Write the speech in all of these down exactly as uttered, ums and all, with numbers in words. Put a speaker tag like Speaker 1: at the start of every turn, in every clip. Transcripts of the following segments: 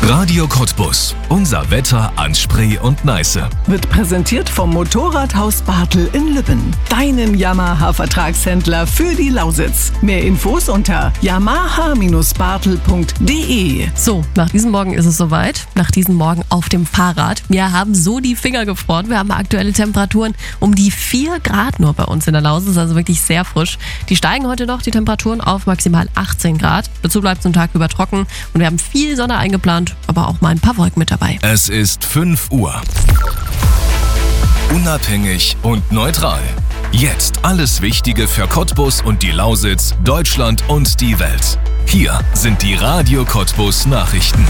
Speaker 1: Radio Cottbus. Unser Wetter an Spree und Neiße.
Speaker 2: Wird präsentiert vom Motorradhaus Bartel in Lübben. Deinem Yamaha-Vertragshändler für die Lausitz. Mehr Infos unter yamaha Bindestrich bartel punkt de.
Speaker 3: So, nach diesem Morgen ist es soweit. Nach diesem Morgen auf dem Fahrrad. Wir haben so die Finger gefroren. Wir haben aktuelle Temperaturen um die vier Grad nur bei uns in der Lausitz. Also wirklich sehr frisch. Die steigen heute noch, die Temperaturen, auf maximal achtzehn Grad. Dazu bleibt es einen Tag über trocken. Und wir haben viel Sonne eingeplant, aber auch mal ein paar Wolken mit dabei.
Speaker 1: Es ist fünf Uhr. Unabhängig und neutral. Jetzt alles Wichtige für Cottbus und die Lausitz, Deutschland und die Welt. Hier sind die Radio Cottbus Nachrichten.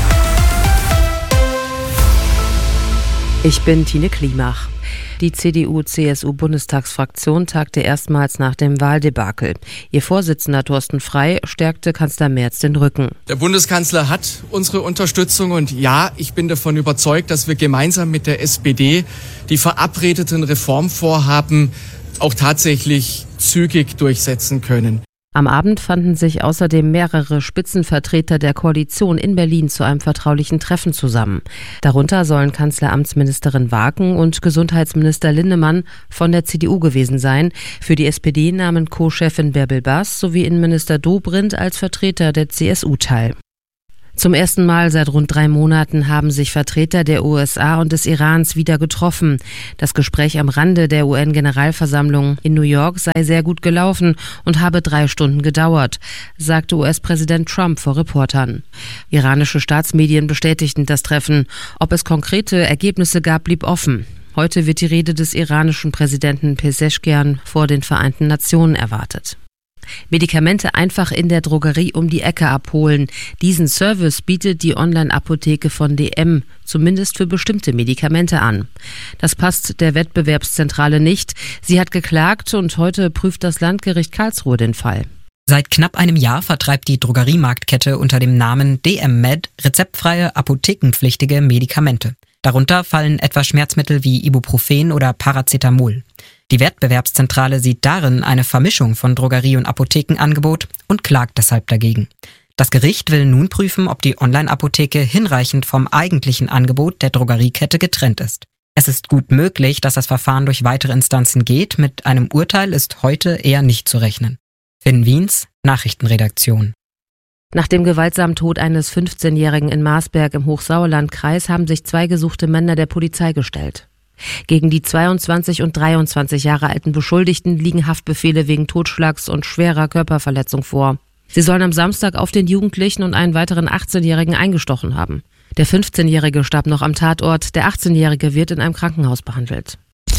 Speaker 4: Ich bin Tine Klimach. Die C D U-C S U-Bundestagsfraktion tagte erstmals nach dem Wahldebakel. Ihr Vorsitzender Thorsten Frey stärkte Kanzler Merz den Rücken.
Speaker 5: Der Bundeskanzler hat unsere Unterstützung und ja, ich bin davon überzeugt, dass wir gemeinsam mit der S P D die verabredeten Reformvorhaben auch tatsächlich zügig durchsetzen können.
Speaker 4: Am Abend fanden sich außerdem mehrere Spitzenvertreter der Koalition in Berlin zu einem vertraulichen Treffen zusammen. Darunter sollen Kanzleramtsministerin Waken und Gesundheitsminister Linnemann von der C D U gewesen sein. Für die S P D nahmen Co-Chefin Bärbel Baas sowie Innenminister Dobrindt als Vertreter der C S U teil. Zum ersten Mal seit rund drei Monaten haben sich Vertreter der U S A und des Irans wieder getroffen. Das Gespräch am Rande der U N-Generalversammlung in New York sei sehr gut gelaufen und habe drei Stunden gedauert, sagte U S-Präsident Trump vor Reportern. Iranische Staatsmedien bestätigten das Treffen. Ob es konkrete Ergebnisse gab, blieb offen. Heute wird die Rede des iranischen Präsidenten Pezeshkian vor den Vereinten Nationen erwartet. Medikamente einfach in der Drogerie um die Ecke abholen. Diesen Service bietet die Online-Apotheke von D M, zumindest für bestimmte Medikamente an. Das passt der Wettbewerbszentrale nicht. Sie hat geklagt und heute prüft das Landgericht Karlsruhe den Fall.
Speaker 6: Seit knapp einem Jahr vertreibt die Drogeriemarktkette unter dem Namen D M Med rezeptfreie, apothekenpflichtige Medikamente. Darunter fallen etwa Schmerzmittel wie Ibuprofen oder Paracetamol. Die Wettbewerbszentrale sieht darin eine Vermischung von Drogerie- und Apothekenangebot und klagt deshalb dagegen. Das Gericht will nun prüfen, ob die Online-Apotheke hinreichend vom eigentlichen Angebot der Drogeriekette getrennt ist. Es ist gut möglich, dass das Verfahren durch weitere Instanzen geht. Mit einem Urteil ist heute eher nicht zu rechnen. Finn Wiens, Nachrichtenredaktion.
Speaker 4: Nach dem gewaltsamen Tod eines fünfzehnjährigen in Marsberg im Hochsauerlandkreis haben sich zwei gesuchte Männer der Polizei gestellt. Gegen die zweiundzwanzig und dreiundzwanzig Jahre alten Beschuldigten liegen Haftbefehle wegen Totschlags und schwerer Körperverletzung vor. Sie sollen am Samstag auf den Jugendlichen und einen weiteren achtzehnjährigen eingestochen haben. Der fünfzehnjährige starb noch am Tatort, der achtzehnjährige wird in einem Krankenhaus behandelt.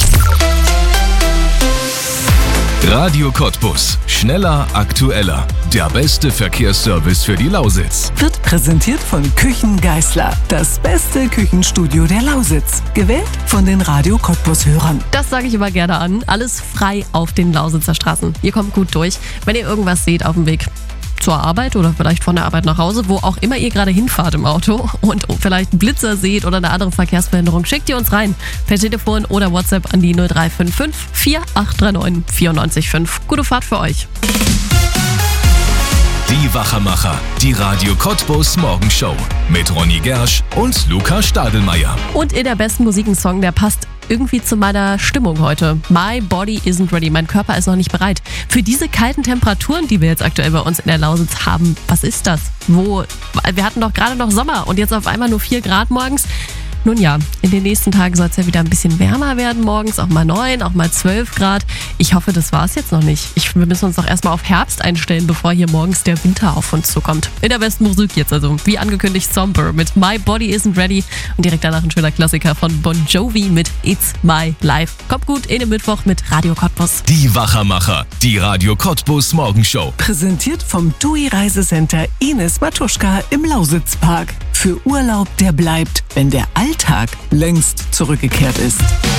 Speaker 1: Radio Cottbus. Schneller, aktueller. Der beste Verkehrsservice für die Lausitz.
Speaker 2: Wird präsentiert von Küchen Geißler. Das beste Küchenstudio der Lausitz. Gewählt von den Radio Cottbus-Hörern.
Speaker 3: Das sage ich immer gerne an. Alles frei auf den Lausitzer Straßen. Ihr kommt gut durch. Wenn ihr irgendwas seht auf dem Weg zur Arbeit oder vielleicht von der Arbeit nach Hause, wo auch immer ihr gerade hinfahrt im Auto und vielleicht einen Blitzer seht oder eine andere Verkehrsbehinderung, schickt ihr uns rein. Per Telefon oder WhatsApp an die null drei fünf fünf, vier acht drei neun, vier neun fünf. Gute Fahrt für euch.
Speaker 1: Die Wachermacher, die Radio Cottbus Morgenshow mit Ronny Gersch und Luca Stadelmeier.
Speaker 3: Und in der besten Musik ein Song, der passt irgendwie zu meiner Stimmung heute. My body isn't ready. Mein Körper ist noch nicht bereit. Für diese kalten Temperaturen, die wir jetzt aktuell bei uns in der Lausitz haben, was ist das? Wo? Wir hatten doch gerade noch Sommer und jetzt auf einmal nur vier Grad morgens. Nun ja, in den nächsten Tagen soll es ja wieder ein bisschen wärmer werden morgens, auch mal neun, auch mal zwölf Grad. Ich hoffe, das war es jetzt noch nicht. Ich, wir müssen uns doch erstmal auf Herbst einstellen, bevor hier morgens der Winter auf uns zukommt. In der besten Musik jetzt also, wie angekündigt, Somber mit My Body Isn't Ready und direkt danach ein schöner Klassiker von Bon Jovi mit It's My Life. Kommt gut in den Mittwoch mit Radio Cottbus.
Speaker 1: Die Wachermacher, die Radio Cottbus Morgenshow.
Speaker 2: Präsentiert vom T U I Reisecenter Ines Matuschka im Lausitzpark. Für Urlaub, der bleibt, wenn der Alltag längst zurückgekehrt ist.